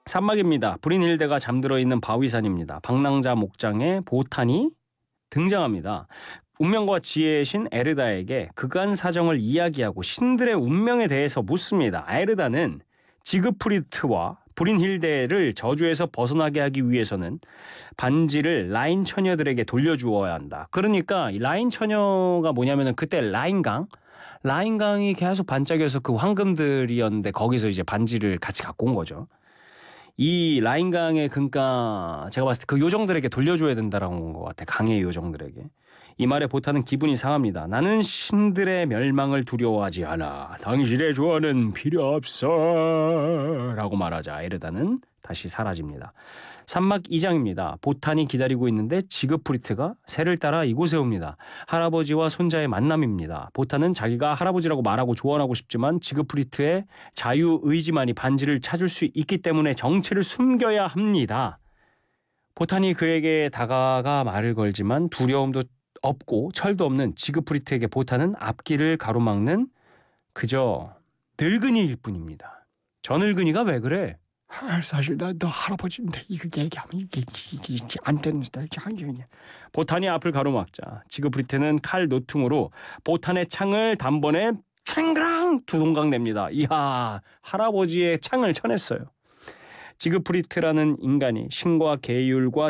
산막입니다. 브린힐데가 잠들어 있는 바위산입니다. 방랑자 목장에 보탄이 등장합니다. 운명과 지혜의 신 에르다에게 그간 사정을 이야기하고 신들의 운명에 대해서 묻습니다. 에르다는 지그프리트와 브린힐데를 저주에서 벗어나게 하기 위해서는 반지를 라인 처녀들에게 돌려주어야 한다. 그러니까 이 라인 처녀가 뭐냐면은 그때 라인강이 계속 반짝여서 그 황금들이었는데 거기서 이제 반지를 같이 갖고 온 거죠. 이 라인강의 그러니까 제가 봤을 때 그 요정들에게 돌려줘야 된다라고 온 것 같아. 강의 요정들에게. 이 말에 보타는 기분이 상합니다. 나는 신들의 멸망을 두려워하지 않아. 당신의 조언은 필요 없어. 라고 말하자 에르다는 다시 사라집니다. 산막 2장입니다. 보탄이 기다리고 있는데 지그프리트가 새를 따라 이곳에 옵니다. 할아버지와 손자의 만남입니다. 보탄은 자기가 할아버지라고 말하고 조언하고 싶지만 지그프리트의 자유의지만이 반지를 찾을 수 있기 때문에 정체를 숨겨야 합니다. 보탄이 그에게 다가가 말을 걸지만 두려움도 없고 철도 없는 지그프리트에게 보탄은 앞길을 가로막는 그저 늙은이일 뿐입니다. 저 늙은이가 왜 그래? 사실 너 할아버지인데 이걸 얘기하면 이게 안 되는 스타일이 아니냐. 보탄이 앞을 가로막자 지그프리트는 칼 노퉁으로 보탄의 창을 단번에 챙그랑 두 동강 냅니다. 이야, 할아버지의 창을 쳐냈어요. 지그프리트라는 인간이 신과 계율과